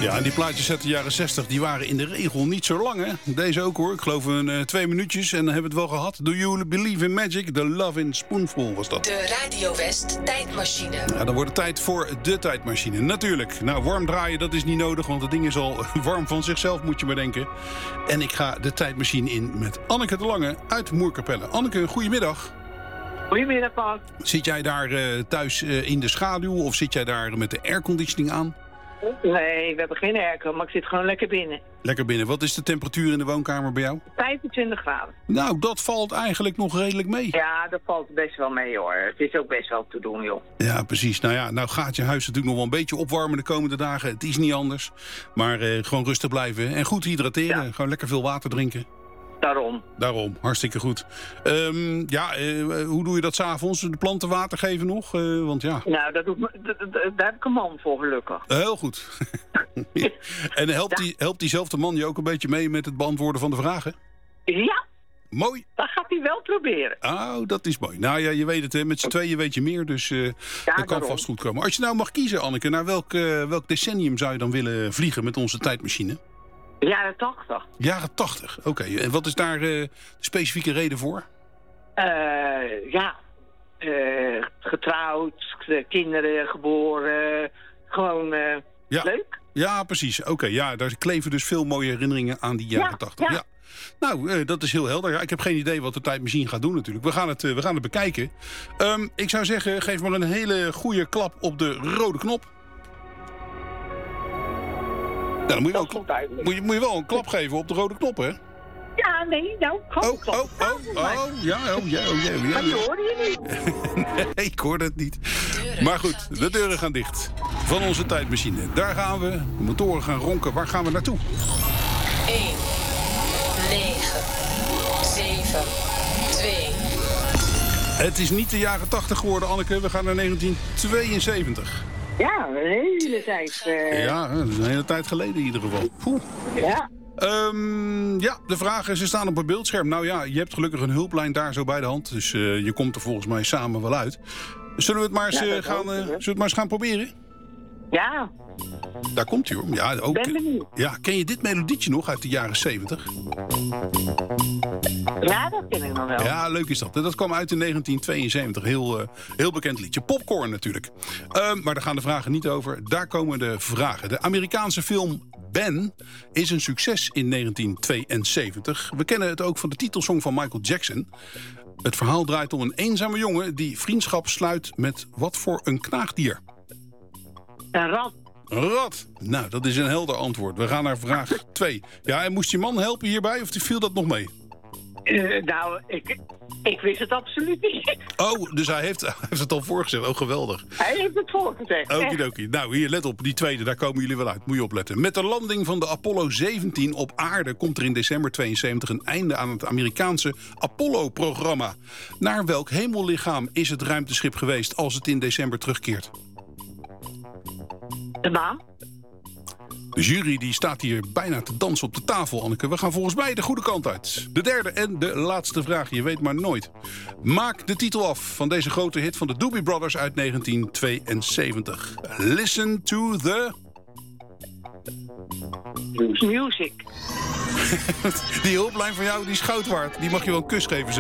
Ja, en die plaatjes uit de jaren 60, die waren in de regel niet zo lang, hè? Deze ook, hoor. Ik geloof 2 minuutjes en dan hebben we het wel gehad. Do You Believe in Magic? The Love in Spoonful was dat. De Radio West tijdmachine. Ja, dan wordt het tijd voor de tijdmachine. Natuurlijk. Nou, warm draaien, dat is niet nodig, want het ding is al warm van zichzelf, moet je maar denken. En ik ga de tijdmachine in met Anneke de Lange uit Moerkapelle. Anneke, goedemiddag. Goedemiddag, Paul. Zit jij daar thuis in de schaduw of zit jij daar met de airconditioning aan? Nee, we hebben geen airco, maar ik zit gewoon lekker binnen. Lekker binnen. Wat is de temperatuur in de woonkamer bij jou? 25 graden. Nou, dat valt eigenlijk nog redelijk mee. Ja, dat valt best wel mee, hoor. Het is ook best wel te doen, joh. Ja, precies. Nou ja, nou gaat je huis natuurlijk nog wel een beetje opwarmen de komende dagen. Het is niet anders. Maar gewoon rustig blijven en goed hydrateren. Ja. Gewoon lekker veel water drinken. Daarom, hartstikke goed. Hoe doe je dat 's avonds? De planten water geven nog? Want ja. Nou, daar heb ik een man voor, gelukkig. Heel goed. En helpt diezelfde man je ook een beetje mee met het beantwoorden van de vragen? Ja. Mooi. Dat gaat hij wel proberen. Oh, dat is mooi. Nou ja, je weet het, hè. Met z'n tweeën weet je meer, dus dat kan vast goed komen. Als je nou mag kiezen, Anneke, naar welk decennium zou je dan willen vliegen met onze tijdmachine? Jaren 80. Jaren 80, oké. En wat is daar de specifieke reden voor? Getrouwd, kinderen geboren, gewoon leuk. Ja, precies. Oké, ja, daar kleven dus veel mooie herinneringen aan die jaren 80. Ja. Nou, dat is heel helder. Ja, ik heb geen idee wat de tijdmachine gaat doen natuurlijk. We gaan het bekijken. Ik zou zeggen, geef maar een hele goede klap op de rode knop. Nou, dan moet je wel een klap geven op de rode knop, hè? Ja, nee, nou, gewoon ja. Maar die hoorde je niet. Nee, ik hoorde het niet. Maar goed, de deuren gaan dicht. Van onze tijdmachine. Daar gaan we. De motoren gaan ronken. Waar gaan we naartoe? 1, 9, 7, 2. Het is niet de jaren 80 geworden, Anneke. We gaan naar 1972. Ja, een hele tijd. Ja, dat is een hele tijd geleden in ieder geval. Poeh. Ja. De vragen, ze staan op het beeldscherm. Nou ja, je hebt gelukkig een hulplijn daar zo bij de hand. Dus je komt er volgens mij samen wel uit. Zullen we het maar eens gaan proberen? Ja. Daar komt hij, hoor. Ja, ook. Ben benieuwd. Ja, ken je dit melodietje nog uit de jaren 70? Ja, dat ken ik nog wel. Ja, leuk is dat. Dat kwam uit in 1972. Heel bekend liedje. Popcorn natuurlijk. Maar daar gaan de vragen niet over. Daar komen de vragen. De Amerikaanse film Ben is een succes in 1972. We kennen het ook van de titelsong van Michael Jackson. Het verhaal draait om een eenzame jongen die vriendschap sluit met wat voor een knaagdier? Een rat. Rat. Nou, dat is een helder antwoord. We gaan naar vraag 2. Ja, en moest je man helpen hierbij of viel dat nog mee? Ik wist het absoluut niet. Oh, dus hij heeft het al voorgezegd. Oh, geweldig. Hij heeft het voorgezegd. Okidoki. Nou, hier, let op. Die tweede, daar komen jullie wel uit. Moet je opletten. Met de landing van de Apollo 17 op aarde komt er in december 72 een einde aan het Amerikaanse Apollo-programma. Naar welk hemellichaam is het ruimteschip geweest als het in december terugkeert? De maan. De jury die staat hier bijna te dansen op de tafel, Anneke. We gaan volgens mij de goede kant uit. De derde en de laatste vraag, je weet maar nooit. Maak de titel af van deze grote hit van de Doobie Brothers uit 1972. Listen to the... Music. Die hulplijn van jou, die is goud waard. Die mag je wel een kus geven. Zo.